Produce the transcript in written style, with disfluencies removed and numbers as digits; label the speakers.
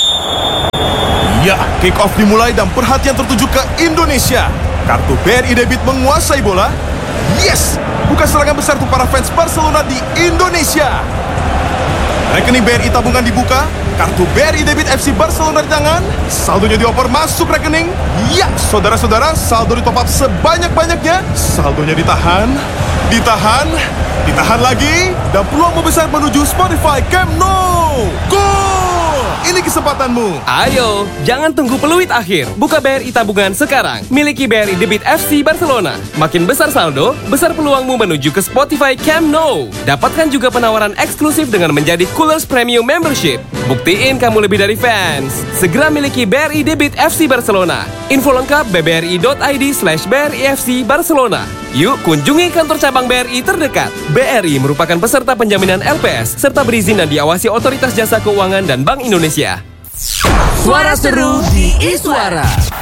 Speaker 1: Ya, kick off dimulai dan perhatian tertuju ke Indonesia. Kartu BRI debit menguasai bola. Yes! Bukan serangan besar untuk para fans Barcelona di Indonesia. Rekening BRI tabungan dibuka. Kartu BRI debit FC Barcelona di tangan. Saldonya dioper masuk rekening. Ya, saudara-saudara, saldo ditop up sebanyak-banyaknya. Saldonya ditahan, ditahan lagi. Dan peluang membesar menuju Spotify Camp Nou. Gol! Ini kesempatanmu.
Speaker 2: Ayo, jangan tunggu peluit akhir. Buka BRI tabungan sekarang. Miliki BRI debit FC Barcelona. Makin besar saldo, besar peluangmu menuju ke Spotify Camp Nou. Dapatkan juga penawaran eksklusif dengan menjadi Coolers Premium Membership. Buktiin kamu lebih dari fans. Segera miliki BRI debit FC Barcelona. Info lengkap bbri.id/BRIFC Barcelona. Yuk kunjungi kantor cabang BRI terdekat. BRI merupakan peserta penjaminan LPS serta berizin dan diawasi Otoritas Jasa Keuangan dan Bank Indonesia.
Speaker 3: Suara seru di Iswara.